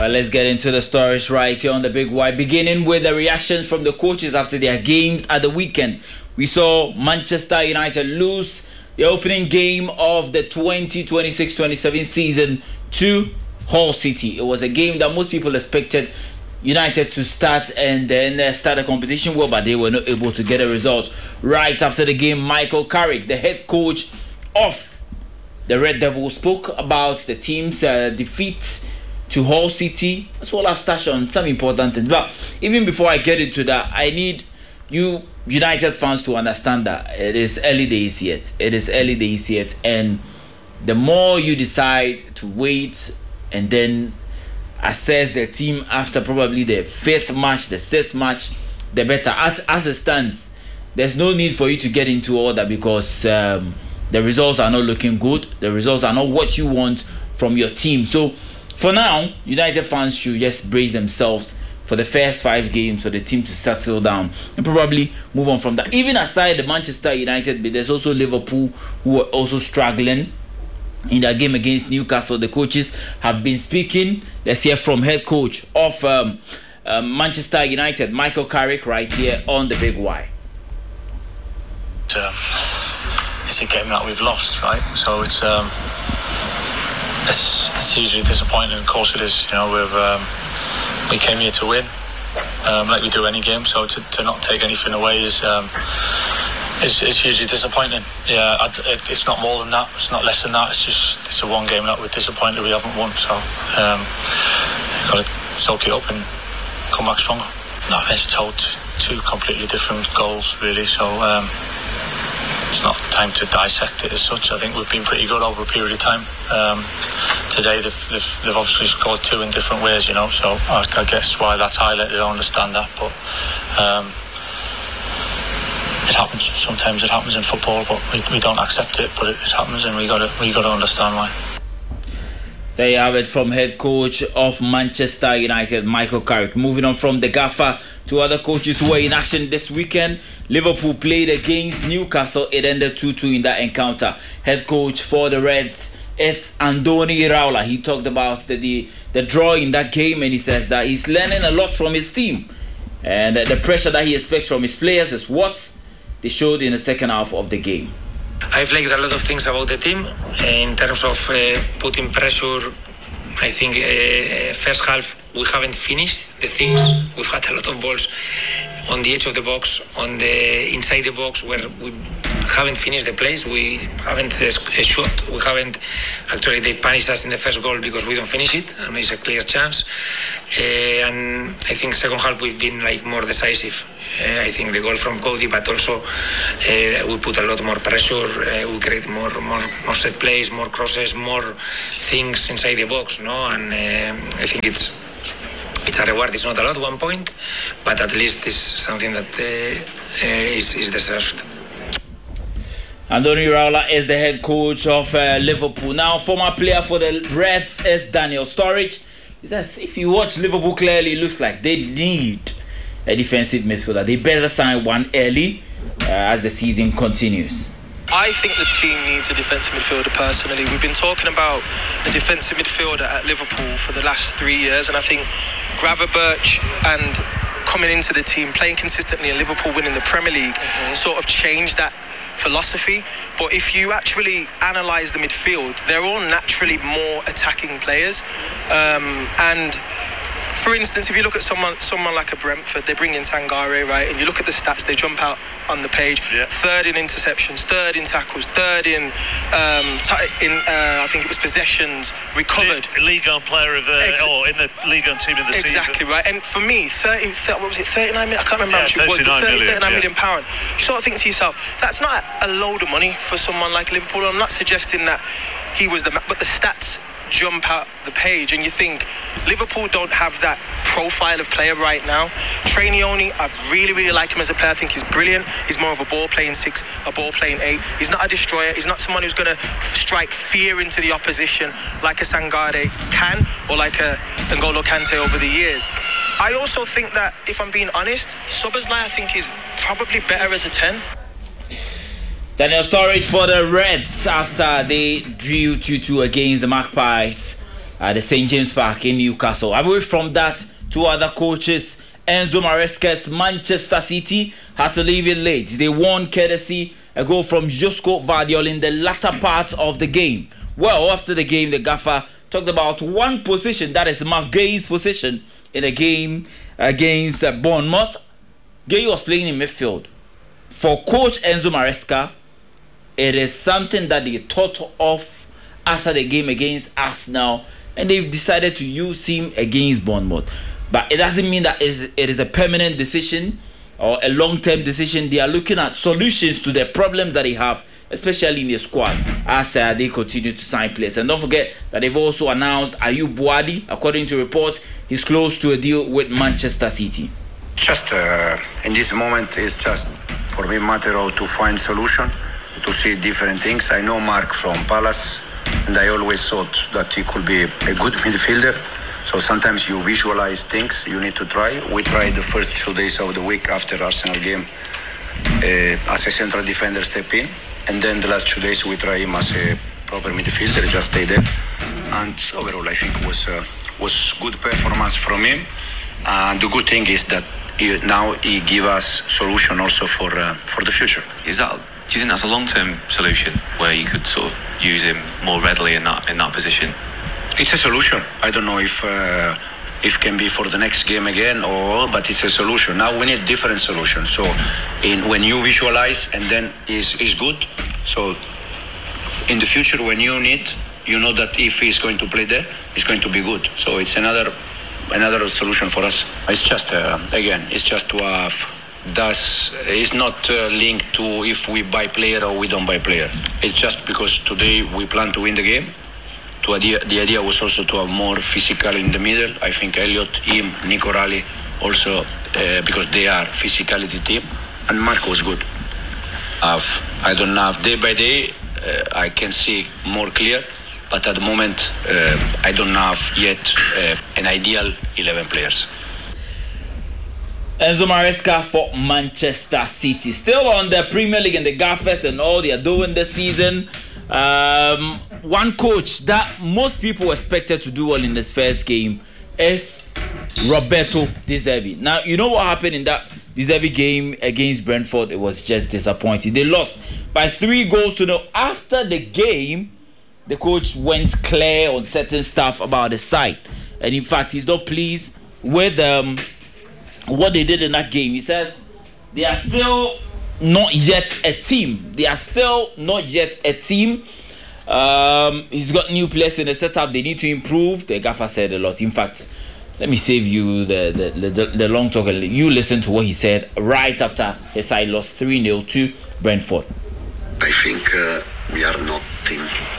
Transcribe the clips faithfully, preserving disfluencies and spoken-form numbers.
Well, let's get into the stories right here on the Big Y, beginning with the reactions from the coaches after their games at the weekend. We saw Manchester United lose the opening game of the twenty twenty-six twenty-seven season to Hull City. It was a game that most people expected United to start and then uh, start the competition well, but they were not able to get a result. Right after the game, Michael Carrick, the head coach of the Red Devils, spoke about the team's uh, defeat to Hull City, as well as touch on some important things. But even before I get into that, I need you United fans to understand that it is early days yet. It is early days yet, and the more you decide to wait and then assess the team after probably the fifth match, the sixth match, the better. As, as it stands, there's no need for you to get into all that because um, the results are not looking good. The results are not what you want from your team. So for now, United fans should just brace themselves for the first five games for the team to settle down and probably move on from that. Even aside the Manchester United, but there's also Liverpool who are also struggling in that game against Newcastle. The coaches have been speaking. Let's hear from head coach of um, uh, Manchester United, Michael Carrick, right here on the Big Y. Um, it's a game that we've lost, right? So it's um, it's, it's usually disappointing. Of course it is. You know, we've um, we came here to win, um, like we do any game. So to, to not take anything away is. Um, It's, it's hugely disappointing. Yeah, I, it, it's not more than that. It's not less than that. It's just it's a one game that we're disappointed we haven't won. So um, you've got to soak it up and come back stronger. No, it's told two completely different goals really. So um, it's not time to dissect it as such. I think we've been pretty good over a period of time. Um, today they've, they've, they've obviously scored two in different ways, you know. So I, I guess why that's highlighted. I understand that, but. Um, It happens. Sometimes it happens in football, but we, we don't accept it. But it, it happens, and we got to we got to understand why. There you have it from head coach of Manchester United, Michael Carrick. Moving on from the gaffer to other coaches who were in action this weekend. Liverpool played against Newcastle. It ended two two in that encounter. Head coach for the Reds, it's Andoni Iraola. He talked about the, the the draw in that game, and he says that he's learning a lot from his team, and the pressure that he expects from his players is what they showed in the second half of the game. I've liked a lot of things about the team in terms of uh, putting pressure. I think uh, first half we haven't finished the things. We've had a lot of balls on the edge of the box, on the inside the box where we haven't finished the plays. We haven't uh, shot. We haven't actually they punished us in the first goal because we don't finish it, and it's a clear chance. Uh, and I think second half we've been like more decisive. Uh, I think the goal from Cody, but also uh, we put a lot more pressure. Uh, we create more, more, more set plays, more crosses, more things inside the box, no? And uh, I think it's it's a reward. It's not a lot, one point, but at least it's something that uh, uh, is, is deserved. Andoni Iraola is the head coach of uh, Liverpool. Now, former player for the Reds is Daniel Sturridge. He says if you watch Liverpool clearly, it looks like they need a defensive midfielder. They better sign one early uh, as the season continues. I think the team needs a defensive midfielder personally. We've been talking about a defensive midfielder at Liverpool for the last three years, and I think Gravenberch and coming into the team, playing consistently in Liverpool, winning the Premier League, mm-hmm. sort of changed that philosophy. But if you actually analyse the midfield, they're all naturally more attacking players, um, and for instance, if you look at someone someone like a Brentford, they bring in Sangare, right? And you look at the stats, they jump out on the page. Yeah. Third in interceptions, third in tackles, third in, um, t- in uh, I think it was possessions, recovered. League on player of the, Ex- or in the League on team of the exactly, season. Exactly, right. And for me, thirty, thirty, what was it, thirty-nine million? I can't remember yeah, how much it was, but thirty, million, thirty-nine yeah. million pound. You sort of think to yourself, that's not a load of money for someone like Liverpool. I'm not suggesting that he was the, but the stats jump out the page, and you think Liverpool don't have that profile of player right now. Trainioni, I really, really like him as a player. I think he's brilliant. He's more of a ball playing six, a ball playing eight. He's not a destroyer. He's not someone who's going to strike fear into the opposition like a Sangare can, or like a N'Golo Kante over the years. I also think that, if I'm being honest, Szoboszlai I think is probably better as a ten. Daniel Sturridge for the Reds after they drew two two against the Magpies at the Saint James Park in Newcastle. Away from that, two other coaches, Enzo Maresca's Manchester City had to leave it late. They won courtesy a goal from Josko Vardiol in the latter part of the game. Well, after the game, the gaffer talked about one position, that is Mark Gay's position in a game against uh, Bournemouth. Gay was playing in midfield. For coach Enzo Maresca, it is something that they thought of after the game against Arsenal, and they've decided to use him against Bournemouth. But it doesn't mean that it is a permanent decision or a long-term decision. They are looking at solutions to the problems that they have, especially in the squad, as uh, they continue to sign players. And don't forget that they've also announced Ayub Buadi. According to reports, he's close to a deal with Manchester City. Just uh, in this moment, it's just for me matter of to find solution, to see different things. I know Mark from Palace, and I always thought that he could be a good midfielder. So sometimes you visualize things, you need to try. We tried the first two days of the week after Arsenal game uh, as a central defender step in, and then the last two days we try him as a proper midfielder, just stay there. And overall I think was uh, was good performance from him. And the good thing is that he, now he give us solution also for uh, for the future. Is that, do you think that's a long-term solution where you could sort of use him more readily in that in that position? It's a solution. I don't know if uh, if can be for the next game again, or but it's a solution. Now we need different solutions. So in when you visualize and then is is good. So in the future when you need, you know that if he's going to play there, it's going to be good. So it's another another solution for us. It's just uh, again, it's just to have. That's it's not uh, linked to if we buy player or we don't buy player. It's just because today we plan to win the game. To idea, the idea was also to have more physical in the middle. I think Elliot, him, Nico Raleigh also uh, because they are physicality team, and Marco was good. I've, I don't have day by day. Uh, I can see more clear, but at the moment uh, I don't have yet uh, an ideal eleven players. Enzo Maresca for Manchester City. Still on the Premier League and the Gaffers and all they are doing this season. Um, one coach that most people expected to do well in this first game is Roberto De Zerbi. Now, you know what happened in that De Zerbi game against Brentford? It was just disappointing. They lost by three goals to nil. After the game, the coach went clear on certain stuff about the side. And in fact, he's not pleased with um, what they did in that game. He says they are still not yet a team. They are still not yet a team. Um, he's got new players in the setup. They need to improve. The gaffer said a lot. In fact, let me save you the the, the, the long talk. You listen to what he said right after his side lost three nil to Brentford. I think uh, we are not team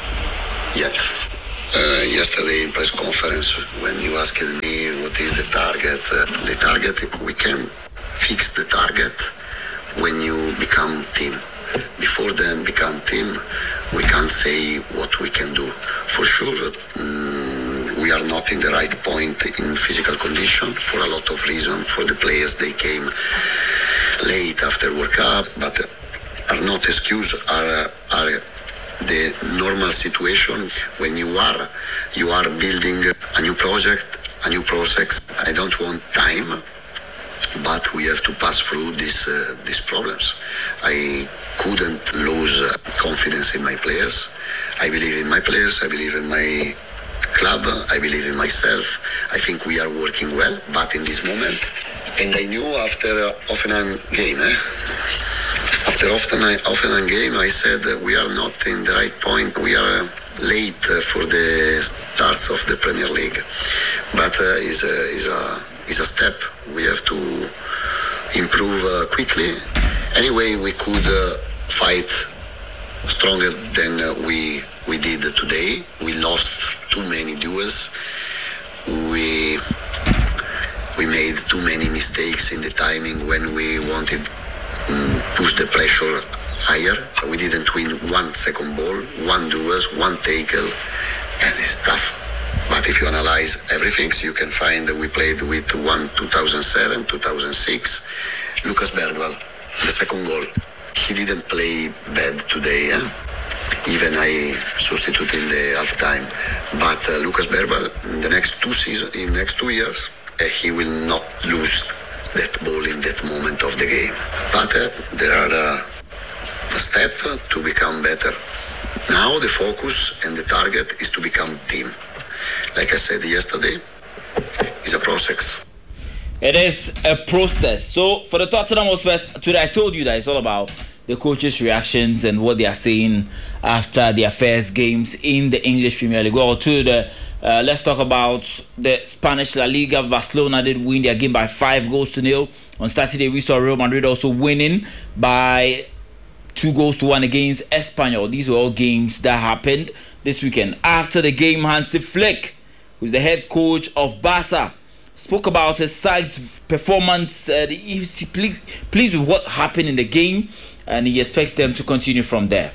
yet. Uh, yesterday in press conference, when you asked me what is the target, uh, the target, we can fix the target when you become team. Before then become team, we can't say what we can do. For sure, um, we are not in the right point in physical condition for a lot of reasons. For the players, they came late after World Cup, but are not excuse, are, are the normal situation when you are, you are building a new project, a new process. I don't want time, but we have to pass through these uh, these problems. I couldn't lose uh, confidence in my players. I believe in my players. I believe in my club. I believe in myself. I think we are working well, but in this moment, and I knew after uh, Hoffenheim game, eh? after Hoffenheim, Hoffenheim game, I said uh, we are not in the right point. We are uh, late uh, for the start of the Premier League, but uh, is a is a is a step. We have to improve uh, quickly. Anyway, we could uh, fight stronger than uh, we we did today. We lost too many duels. We we made too many mistakes in the timing when we wanted um, push the pressure higher. We didn't win one second ball, one duels, one tackle, and it's tough. But if you analyze everything, so you can find that we played with one two thousand seven, two thousand six, Lucas Bergwall, the second goal. He didn't play bad today. Eh? even I substitute in the halftime. But uh, Lucas Berval, in the next two season, in next two years, uh, he will not lose that ball in that moment of the game. But uh, there are uh, a step to become better. Now the focus and the target is to become team. Like I said yesterday, it's a process. It is a process. So for the Tottenham Hotspur today, I told you that it's all about the coaches' reactions and what they are saying after their first games in the English Premier League. Well, to the uh, let's talk about the Spanish La Liga. Barcelona did win their game by five goals to nil. On Saturday, we saw Real Madrid also winning by two goals to one against Espanyol. These were all games that happened this weekend. After the game, Hansi Flick, who's the head coach of Barca, spoke about his side's performance. Uh, he's pleased, pleased with what happened in the game, and he expects them to continue from there.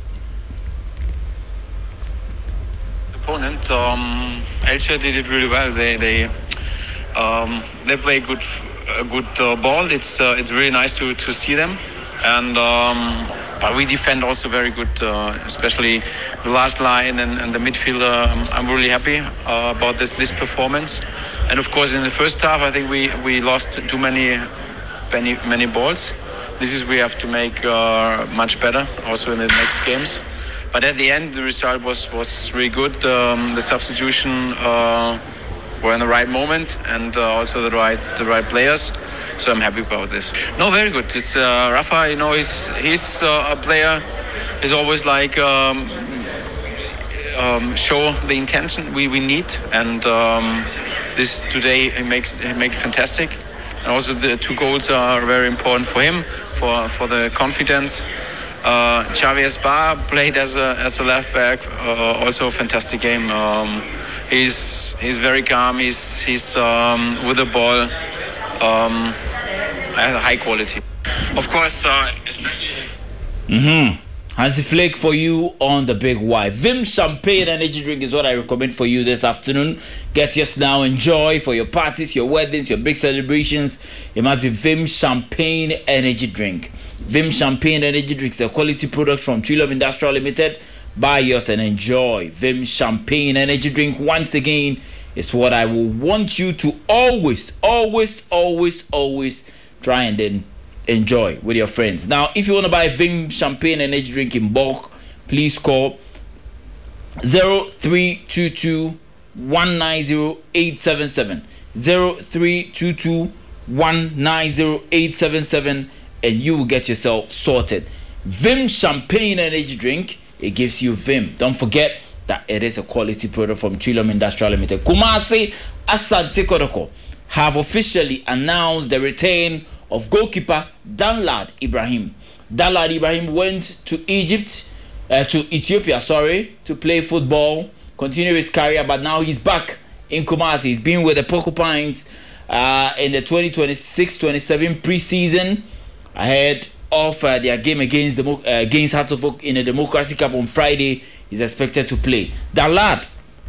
Opponent, um, Elche did it really well. They they um, they play good a good uh, ball. It's uh, it's really nice to, to see them, and um, but we defend also very good, uh, especially the last line and, and the midfielder. I'm, I'm really happy uh, about this this performance. And of course, in the first half, I think we, we lost too many many many balls. This is we have to make uh, much better also in the next games. But at the end, the result was was really good. Um, the substitution uh, were in the right moment, and uh, also the right the right players. So I'm happy about this. No, very good. It's uh, Rafa. You know, he's he's uh, a player. Is always like um, um, show the intention we, we need, and um, this today he makes he makes fantastic. And also the two goals are very important for him, for for the confidence. Uh, Xavi Esbar played as a as a left back, uh, also a fantastic game. Um, he's he's very calm. He's he's um, with the ball, um, high quality. Of course, uh, mm-hmm. Hansi Flick for you on the Big Y. Vim Champagne Energy Drink is what I recommend for you this afternoon. Get yours now. Enjoy for your parties, your weddings, your big celebrations. It must be Vim Champagne Energy Drink. Vim Champagne Energy Drink is a quality product from Trillium Industrial Limited. Buy yours and enjoy. Vim Champagne Energy Drink, once again, is what I will want you to always, always, always, always try and then enjoy with your friends. Now, if you want to buy Vim Champagne Energy Drink in bulk, please call zero three two two, one nine zero, eight seven seven. zero three two two, one nine zero, eight seven seven, and you will get yourself sorted. Vim Champagne Energy Drink, it gives you Vim. Don't forget that it is a quality product from Trillium Industrial Limited. Kumasi Asante Kotoko have officially announced the return of goalkeeper Danlad Ibrahim. Danlad Ibrahim went to Egypt, uh, to Ethiopia, sorry, to play football, continue his career, but now he's back in Kumasi. He's been with the Porcupines uh, in the twenty twenty-six twenty-seven preseason, ahead of uh, their game against the uh, against Hearts of Oak in the Democracy Cup on Friday. He's expected to play. Danlad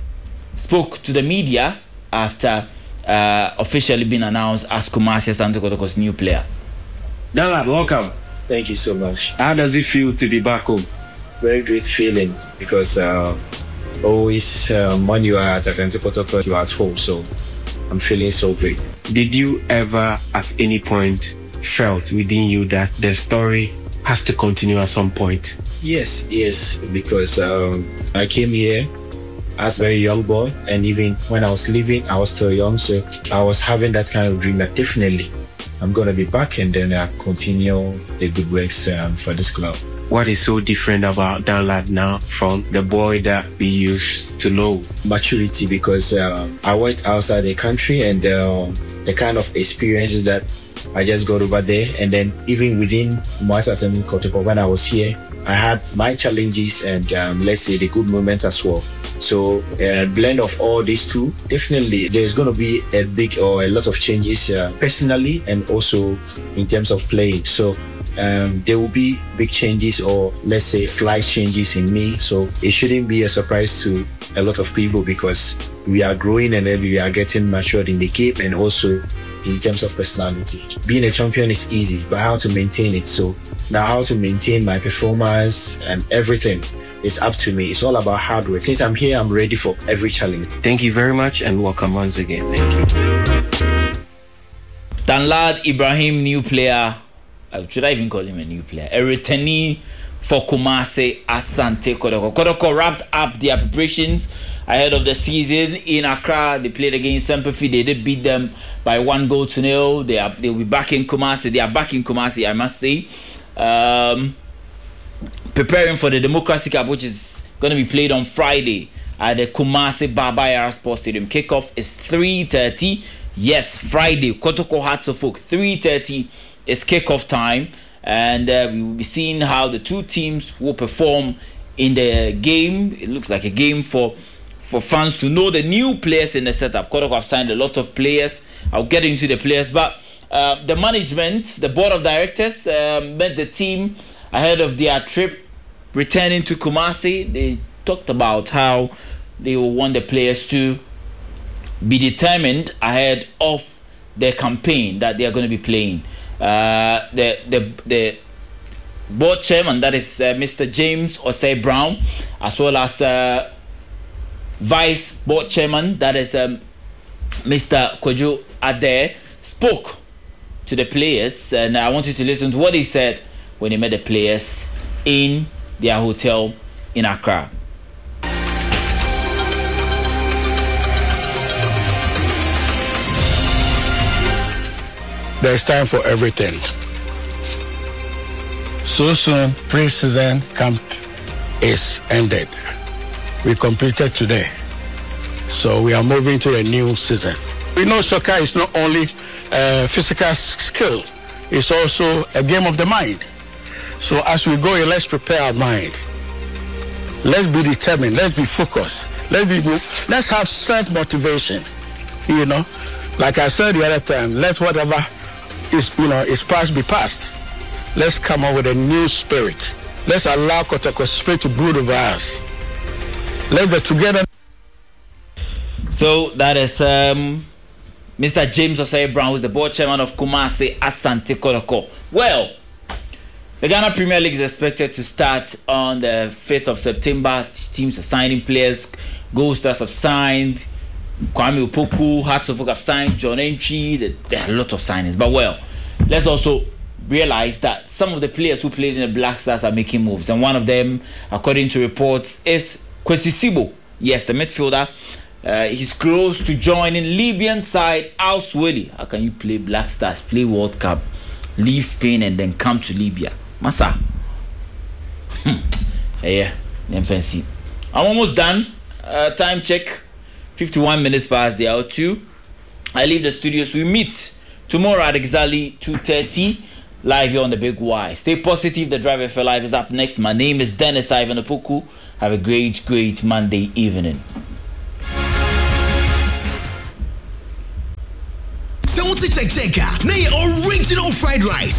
spoke to the media after Uh, officially been announced as Kumasi Asante Kotoko's new player. Danlad, welcome. Thank you so much. How does it feel to be back home? Very great feeling, because uh, always um, when you are at Asante Kotoko, you are at home, so I'm feeling so great. Did you ever at any point felt within you that the story has to continue at some point? Yes, yes, because um, I came here as a very young boy, and even when I was leaving, I was still young, so I was having that kind of dream that definitely I'm going to be back and then I continue the good works um, for this club. What is so different about Danlad now from the boy that we used to know? Maturity, because uh, I went outside the country, and uh, the kind of experiences that I just got over there, and then even within Kumasi Asante Kotoko, when I was here, I had my challenges and um, let's say the good moments as well. So a uh, blend of all these two, definitely there's going to be a big or a lot of changes uh, personally and also in terms of playing. So um, there will be big changes, or let's say slight changes in me. So it shouldn't be a surprise to a lot of people, because we are growing and then we are getting matured in the game and also in terms of personality. Being a champion is easy, but how to maintain it? So now how to maintain my performance and everything it's up to me. It's all about hard work. Since I'm here, I'm ready for every challenge. Thank you very much and welcome once again. Thank you. Danlad Ibrahim, new player. Uh, should I even call him a new player? A returnee for Kumasi Asante Kotoko. Kotoko wrapped up their preparations ahead of the season in Accra. They played against Semperfi. They did beat them by one goal to nil. They are they'll be back in Kumasi. They are back in Kumasi, I must say. Um, preparing for the Democracy Cup, which is going to be played on Friday at the Kumasi Baba Yara Sports Stadium. Kickoff is three thirty. Yes, Friday, Kotoko Hearts of Oak, three thirty is kickoff time, and uh, we will be seeing how the two teams will perform in the game. It looks like a game for for fans to know the new players in the setup. Kotoko have signed a lot of players. I'll get into the players, but uh, the management, the board of directors, uh, met the team ahead of their trip returning to Kumasi. They talked about how they will want the players to be determined ahead of the campaign that they are going to be playing. Uh, the the the board chairman, that is uh, Mister James Osei Brown, as well as uh, vice board chairman, that is um, Mister Kojo Ade, spoke to the players, and I want you to listen to what he said when he met the players in their hotel in Accra. There's time for everything. So soon, pre-season camp is ended. We completed today. So we are moving to a new season. We know soccer is not only a physical skill, it's also a game of the mind. So as we go, let's prepare our mind. Let's be determined. Let's be focused. Let's be. Let's have self-motivation. You know, like I said the other time, let whatever is, you know, is past be past. Let's come up with a new spirit. Let's allow Kotoko spirit to brood over us. Let's get together. So that is um, Mister James Osei Brown, who's the board chairman of Kumasi Asante Kotoko. Well, the Ghana Premier League is expected to start on the fifth of September. Teams are signing players. Gold Stars have signed. Kwame Opoku, Hearts of Oak have signed. John Entry. There are a lot of signings. But well, let's also realize that some of the players who played in the Black Stars are making moves. And one of them, according to reports, is Kwesi Sibo. Yes, the midfielder. Uh, he's close to joining Libyan side Al Swedi. How can you play Black Stars, play World Cup, leave Spain and then come to Libya? Massa. Hmm. Yeah, I'm fancy. I'm almost done. Uh, time check. fifty-one minutes past the hour two. I leave the studios. We meet tomorrow at exactly two thirty. Live here on the Big Y. Stay positive. The Drive F L Live is up next. My name is Dennis Ivan Opoku. Have a great, great Monday evening. Check check out original fried rice.